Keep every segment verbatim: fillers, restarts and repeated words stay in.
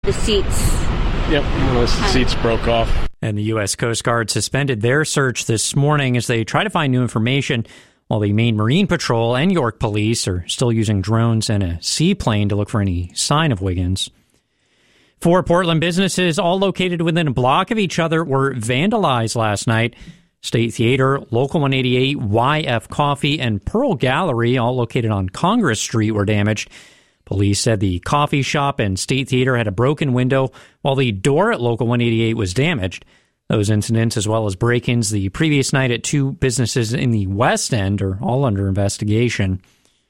the seats. Yep, one of the seats broke off. And the U S Coast Guard suspended their search this morning as they try to find new information, while the Maine Marine Patrol and York Police are still using drones and a seaplane to look for any sign of Wiggins. Four Portland businesses, all located within a block of each other, were vandalized last night. State Theater, Local one eighty-eight, Y F Coffee, and Pearl Gallery, all located on Congress Street, were damaged. Police said the coffee shop and State Theater had a broken window, while the door at Local one eighty-eight was damaged. Those incidents, as well as break-ins the previous night at two businesses in the West End, are all under investigation.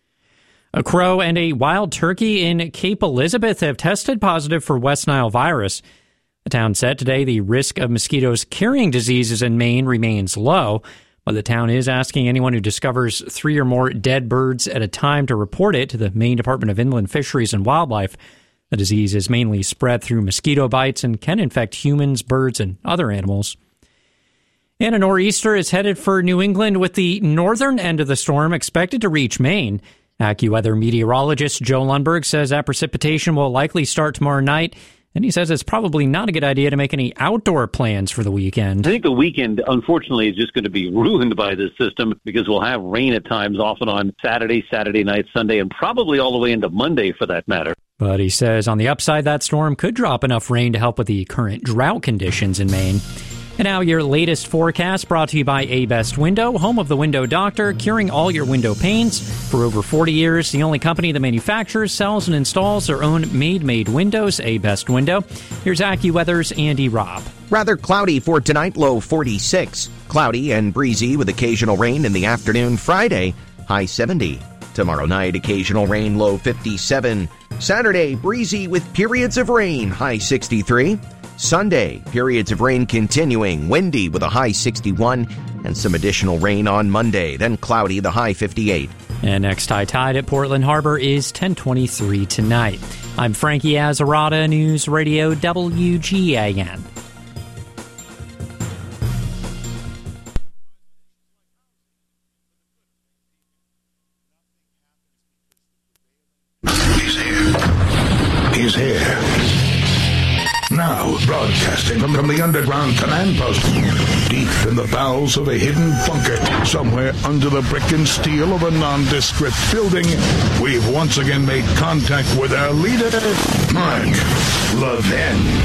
A crow and a wild turkey in Cape Elizabeth have tested positive for West Nile virus. The town said today the risk of mosquitoes carrying diseases in Maine remains low, but the town is asking anyone who discovers three or more dead birds at a time to report it to the Maine Department of Inland Fisheries and Wildlife. The disease is mainly spread through mosquito bites and can infect humans, birds, and other animals. And a nor'easter is headed for New England, with the northern end of the storm expected to reach Maine. AccuWeather meteorologist Joe Lundberg says that precipitation will likely start tomorrow night, and he says it's probably not a good idea to make any outdoor plans for the weekend. I think the weekend, unfortunately, is just going to be ruined by this system, because we'll have rain at times, often on Saturday, Saturday night, Sunday, and probably all the way into Monday for that matter. But he says on the upside, that storm could drop enough rain to help with the current drought conditions in Maine. And now your latest forecast, brought to you by A-Best Window, home of the window doctor, curing all your window pains. For over forty years, the only company that manufactures, sells, and installs their own made-made windows, A-Best Window. Here's AccuWeather's Andy Robb. Rather cloudy for tonight, low forty-six. Cloudy and breezy with occasional rain in the afternoon. Friday, high seventy. Tomorrow night, occasional rain, low fifty-seven. Saturday, breezy with periods of rain, high sixty-three. Sunday, periods of rain continuing, windy with a high sixty-one, and some additional rain on Monday, then cloudy, the high fifty-eight. And next high tide at Portland Harbor is ten twenty-three tonight. I'm Frankie Azzarata, News Radio W G A N. He's here. Now, broadcasting from, from the underground command post, deep in the bowels of a hidden bunker, somewhere under the brick and steel of a nondescript building, we've once again made contact with our leader, Mark Levin.